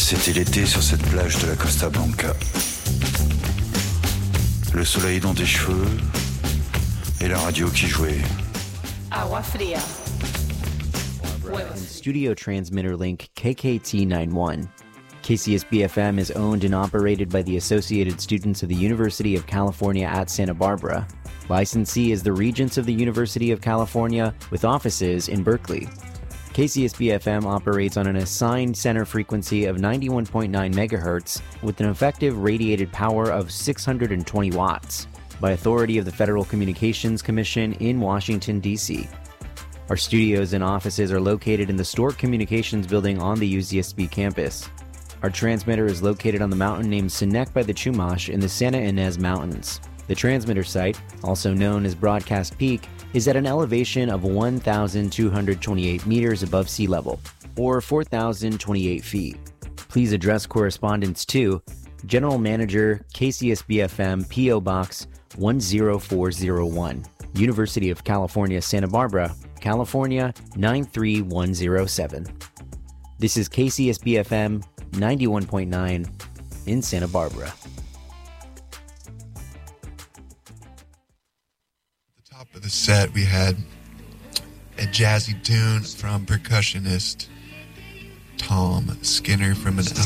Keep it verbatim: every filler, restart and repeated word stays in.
C'était l'été sur cette plage de la Costa Blanca. Le soleil dans tes cheveux et la radio qui jouait. Agua fría. And studio transmitter link K K T ninety-one. K C S B F M is owned and operated by the Associated Students of the University of California at Santa Barbara. Licensee is the Regents of the University of California, with offices in Berkeley. K C S B F M operates on an assigned center frequency of ninety-one point nine megahertz with an effective radiated power of six hundred twenty watts by authority of the Federal Communications Commission in Washington, D C Our studios and offices are located in the Stork Communications Building on the U C S B campus. Our transmitter is located on the mountain named Sinek by the Chumash in the Santa Ynez Mountains. The transmitter site, also known as Broadcast Peak, is at an elevation of one thousand two hundred twenty-eight meters above sea level, or four thousand twenty-eight feet. Please address correspondence to General Manager, K C S B F M, P O Box one zero four zero one, University of California, Santa Barbara, California nine three one zero seven. This is K C S B F M ninety-one point nine in Santa Barbara. Top of the set, we had a jazzy tune from percussionist Tom Skinner from an